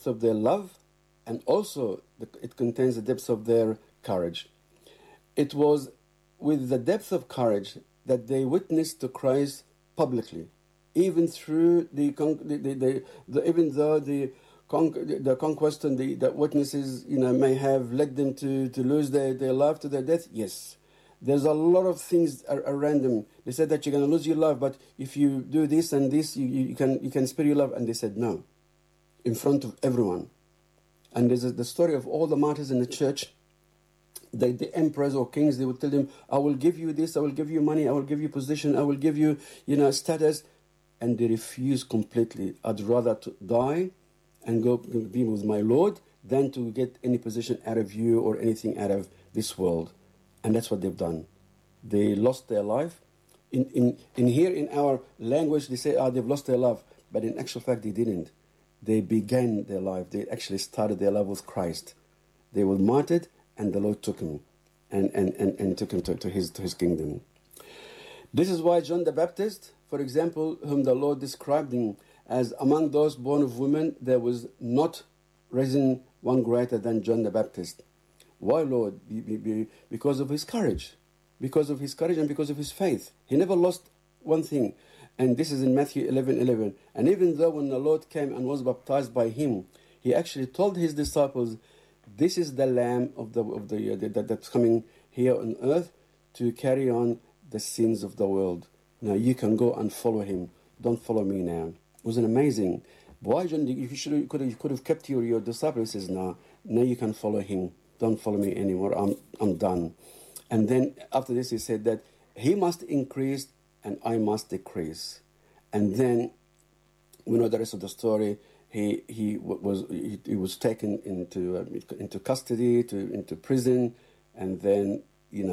of their love, and also it contains the depths of their courage. It was with the depth of courage that they witnessed to Christ publicly, even through even though the conquest and the witnesses may have led them to lose their life to their death. Yes, there's a lot of things around them. They said that you're going to lose your life, but if you do this and this, you can spare your life. And they said no, in front of everyone. And there's the story of all the martyrs in the church. The emperors or kings, they would tell them, I will give you this, I will give you money, I will give you position, I will give you, status. And they refuse completely. I'd rather to die and go be with my Lord than to get any position out of you or anything out of this world. And that's what they've done. They lost their life. In our language, they say, they've lost their life. But in actual fact, they didn't. They began their life. They actually started their life with Christ. They were martyred, and the Lord took him and took him to his kingdom. This is why John the Baptist, for example, whom the Lord described him as among those born of women, there was not risen one greater than John the Baptist. Why, Lord? Because of his courage. Because of his courage and because of his faith. He never lost one thing. And this is in Matthew 11:11. And even though when the Lord came and was baptized by him, he actually told his disciples, this is the Lamb that's coming here on earth to carry on the sins of the world. Now you can go and follow him. Don't follow me now. It was amazing. Why, John? You could have kept your disciple. He says, no, now you can follow him. Don't follow me anymore. I'm done. And then after this, he said that he must increase and I must decrease. And then we know the rest of the story. He was taken into custody, into prison, and then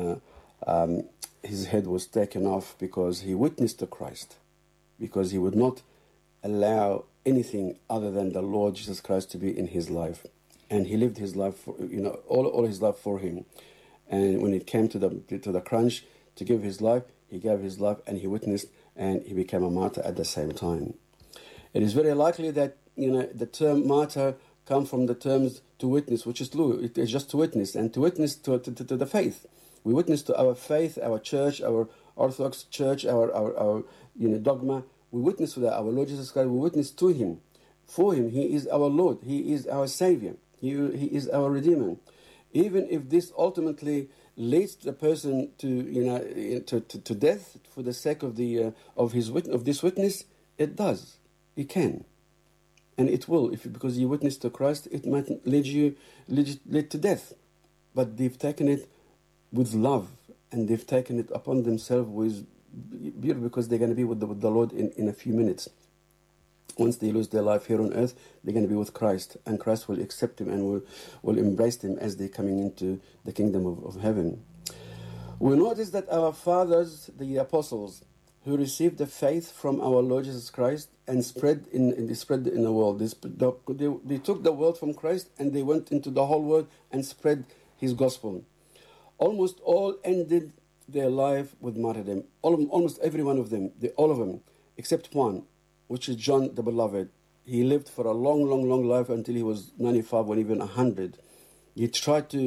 his head was taken off because he witnessed to Christ, because he would not allow anything other than the Lord Jesus Christ to be in his life, and he lived his life for, all his life for him. And when it came to the crunch to give his life, he gave his life and he witnessed, and he became a martyr at the same time. It is very likely that the term martyr comes from the terms to witness, which is true. It is just to witness, and to witness to the faith. We witness to our faith, our church, our Orthodox church, our dogma. We witness to that, our Lord Jesus Christ. We witness to him, for him. He is our Lord. He is our Savior. He is our Redeemer. Even if this ultimately leads the person to death for the sake of this witness, it does. It can, and it will. Because you witness to Christ, it might lead to death. But they've taken it with love, and they've taken it upon themselves with beauty, because they're going to be with the Lord in a few minutes. Once they lose their life here on earth, they're going to be with Christ, and Christ will accept them and will embrace them as they're coming into the kingdom of heaven. We notice that our fathers, the apostles, who received the faith from our Lord Jesus Christ and spread in the world. They took the word from Christ and they went into the whole world and spread his gospel. Almost all ended their life with martyrdom. Almost every one of them, all of them, except one, which is John the Beloved. He lived for a long life until he was 95 or even 100. He's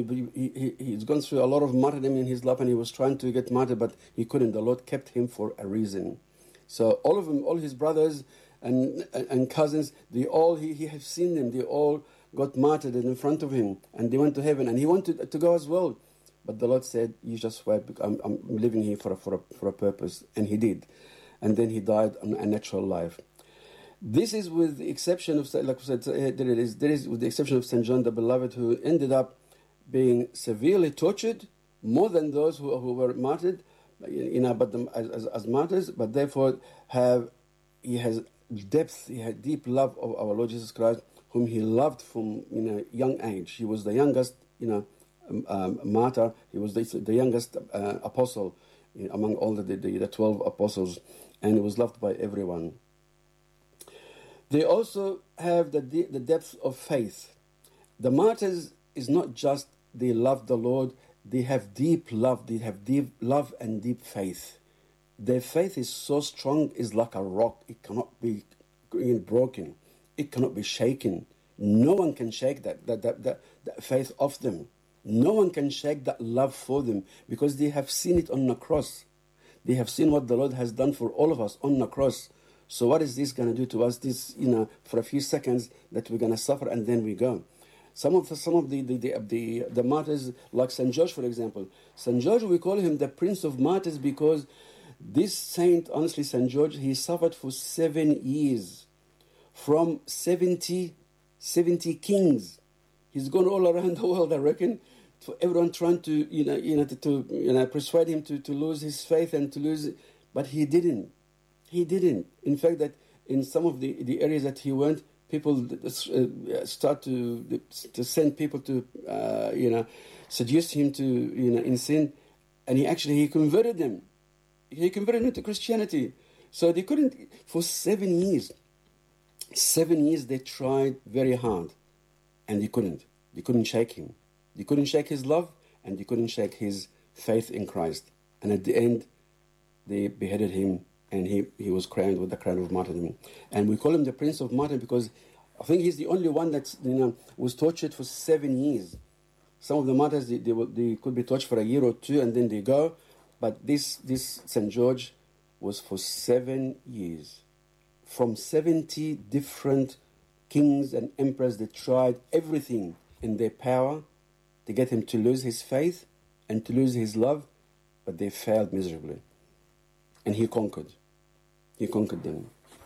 gone through a lot of martyrdom in his life, and he was trying to get martyred, but he couldn't. The Lord kept him for a reason. So all of them, all his brothers and cousins, he has seen them. They all got martyred in front of him, and they went to heaven, and he wanted to go as well. But the Lord said, "You just wait. I'm living here for a purpose," and he did. And then he died a natural life. This is with the exception of, like I said, there is with the exception of Saint John the Beloved, who ended up being severely tortured, more than those who were martyred, but as martyrs. But therefore, he has depth, he had deep love of our Lord Jesus Christ, whom he loved from young age. He was the youngest, martyr. He was the youngest apostle among all the 12 apostles, and he was loved by everyone. They also have the depth of faith. The martyrs is not just they love the Lord, they have deep love. They have deep love and deep faith. Their faith is so strong, it's like a rock. It cannot be broken. It cannot be shaken. No one can shake that faith off them. No one can shake that love for them because they have seen it on the cross. They have seen what the Lord has done for all of us on the cross. So what is this going to do to us? This, for a few seconds that we're going to suffer and then we go. Some of the martyrs, like Saint George, for example. Saint George, we call him the Prince of Martyrs because this saint, honestly, Saint George, he suffered for 7 years from 70 kings. He's gone all around the world, I reckon, for everyone trying to persuade him to lose his faith and to lose it. But he didn't. He didn't. In fact, that in some of the areas that he went, people start to send people to seduce him to in sin, and he converted them. He converted them to Christianity. So they couldn't for 7 years. 7 years they tried very hard, and they couldn't. They couldn't shake him. They couldn't shake his love, and they couldn't shake his faith in Christ. And at the end, they beheaded him, and he was crowned with the crown of martyrdom. And we call him the Prince of Martyrdom because I think he's the only one that was tortured for 7 years. Some of the martyrs they could be tortured for a year or two, and then they go. But this St. George was for 7 years. From 70 different kings and emperors that tried everything in their power to get him to lose his faith and to lose his love, but they failed miserably. And he conquered. He conquered them.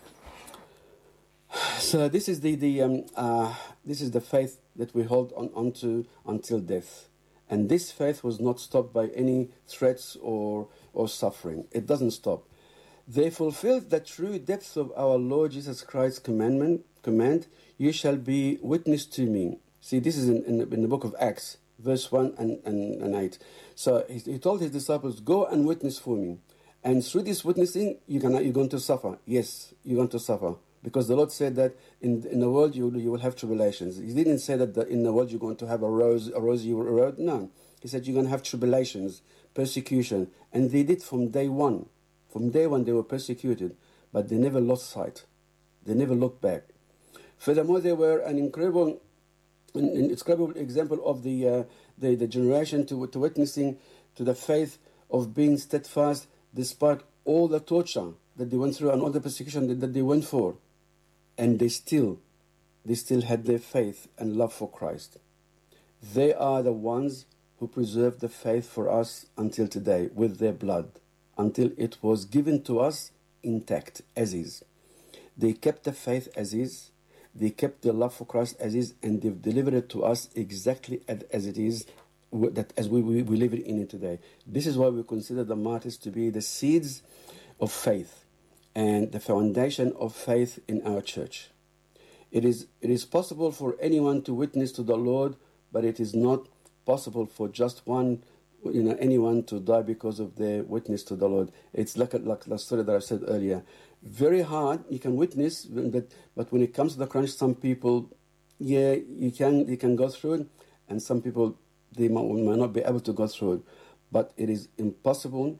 So this is the faith that we hold on to until death. And this faith was not stopped by any threats or suffering. It doesn't stop. They fulfilled the true depth of our Lord Jesus Christ's command, you shall be witness to me. See, this is in the book of Acts, verse 1 and 8. So he told his disciples, go and witness for me. And through this witnessing, you're going to suffer. Yes, you're going to suffer. Because the Lord said that in the world you will have tribulations. He didn't say that in the world you're going to have a rosy road. No. He said you're going to have tribulations, persecution. And they did from day one. From day one they were persecuted. But they never lost sight. They never looked back. Furthermore, they were an incredible example of the generation to witnessing to the faith of being steadfast despite all the torture that they went through and all the persecution that they went for. And they still had their faith and love for Christ. They are the ones who preserved the faith for us until today with their blood, until it was given to us intact, as is. They kept the faith as is, they kept the love for Christ as is, and they've delivered it to us exactly as it is, as we live in it today. This is why we consider the martyrs to be the seeds of faith and the foundation of faith in our church. It is possible for anyone to witness to the Lord, but it is not possible for just anyone to die because of their witness to the Lord. It's like the story that I said earlier. Very hard, you can witness, but when it comes to the crunch, some people, you can go through it, and some people, they might not be able to go through it. But it is impossible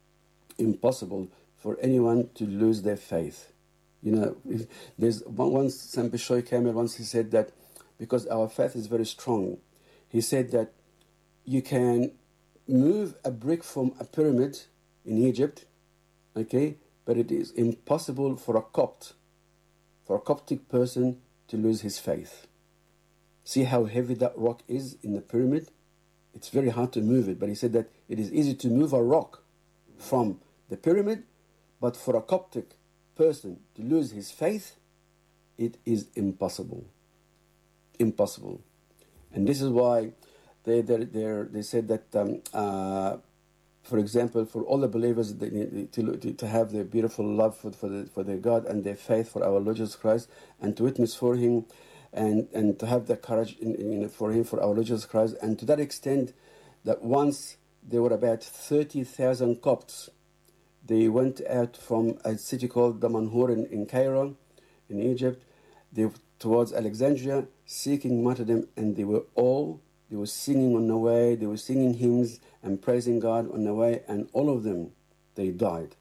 for anyone to lose their faith. There's once Saint Bishoy came here once, he said that because our faith is very strong, he said that you can move a brick from a pyramid in Egypt, okay, but it is impossible for a Coptic person to lose his faith. See how heavy that rock is in the pyramid? It's very hard to move it, but he said that it is easy to move a rock from the pyramid, but for a Coptic person to lose his faith, it is impossible. Impossible. And this is why they said that, for example, for all the believers to have their beautiful love for their God and their faith for our Lord Jesus Christ, and to witness for Him, and to have the courage for Him, for our Lord Jesus Christ, and to that extent that once there were about 30,000 Copts. They went out from a city called Damanhur in Cairo, in Egypt, towards Alexandria, seeking martyrdom, and they were singing on the way, they were singing hymns and praising God on the way, and all of them, they died.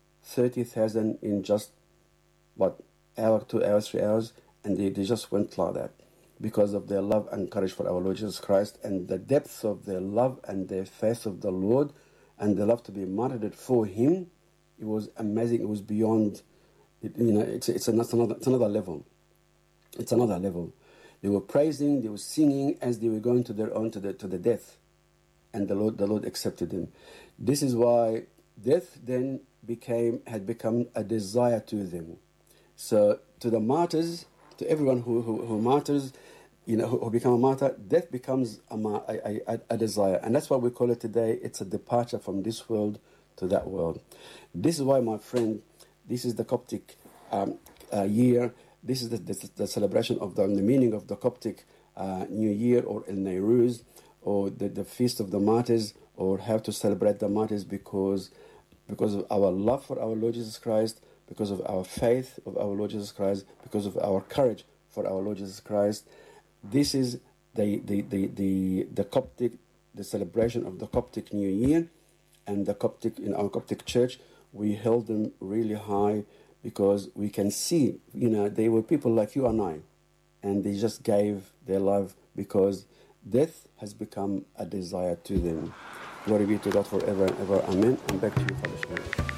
30,000 in just, hour, 2 hours, 3 hours, and they just went like that. because of their love and courage for our Lord Jesus Christ, and the depths of their love and their faith of the Lord, and the love to be martyred for Him. It was amazing. It was beyond. It's another level. It's another level. They were praising, they were singing as they were going to their own to the death, and the Lord accepted them. This is why death then had become a desire to them. So to the martyrs, to everyone who martyrs, who become a martyr, death becomes a desire, and that's why we call it today. It's a departure from this world to that world. This is why, my friend, this is the Coptic year. This is the celebration of the meaning of the Coptic New Year, or El Nairuz, or the Feast of the Martyrs, or how to celebrate the martyrs, because of our love for our Lord Jesus Christ, because of our faith of our Lord Jesus Christ, because of our courage for our Lord Jesus Christ. This is the Coptic, the celebration of the Coptic New Year, and the Coptic, in our Coptic church, we held them really high, because we can see, they were people like you and I, and they just gave their life because death has become a desire to them. Glory be to God forever and ever. Amen. And back to you, Father Shmuel.